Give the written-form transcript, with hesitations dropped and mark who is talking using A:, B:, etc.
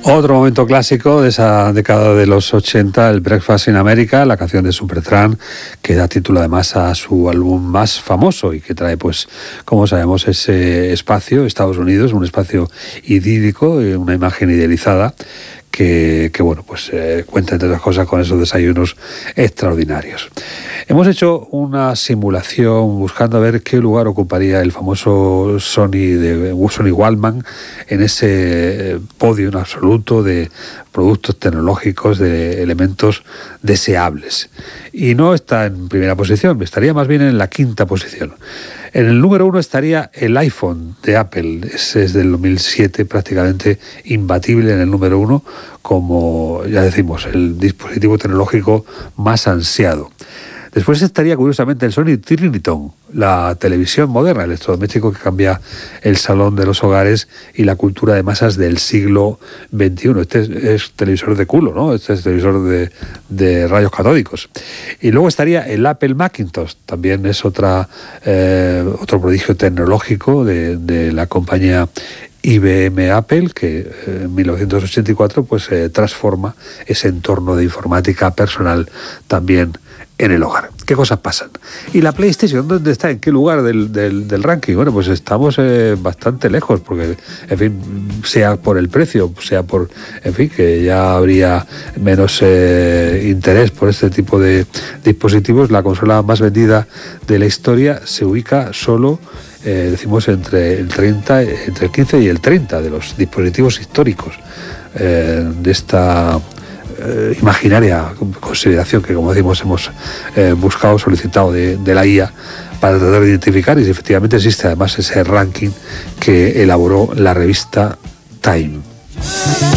A: Otro momento clásico de esa década de los 80, el Breakfast in America, la canción de Supertramp, que da título además a su álbum más famoso y que trae, pues, como sabemos, ese espacio, Estados Unidos, un espacio idílico, una imagen idealizada, que bueno, pues cuenta entre otras cosas con esos desayunos extraordinarios. Hemos hecho una simulación buscando a ver qué lugar ocuparía el famoso Sony Walkman en ese podio en absoluto de productos tecnológicos, de elementos deseables. Y no está en primera posición, estaría más bien en la quinta posición. En el número 1 estaría el iPhone de Apple, ese es del 2007, prácticamente imbatible en el número 1, como ya decimos, el dispositivo tecnológico más ansiado. Después estaría curiosamente el Sony Triniton, la televisión moderna, el electrodoméstico que cambia el salón de los hogares y la cultura de masas del siglo XXI. Este es televisor de culo, ¿no? Este es televisor de rayos catódicos. Y luego estaría el Apple Macintosh, también es otro prodigio tecnológico de la compañía IBM Apple, que en 1984 pues transforma ese entorno de informática personal también en el hogar. ¿Qué cosas pasan? ¿Y la PlayStation dónde está? ¿En qué lugar del ranking? Bueno, pues estamos bastante lejos, porque, en fin, sea por el precio, sea por, en fin, que ya habría menos interés por este tipo de dispositivos. La consola más vendida de la historia se ubica solo decimos entre el 15 y el 30 de los dispositivos históricos de esta imaginaria consideración que, como decimos, hemos solicitado de la IA para tratar de identificar, y efectivamente existe además ese ranking que elaboró la revista Time.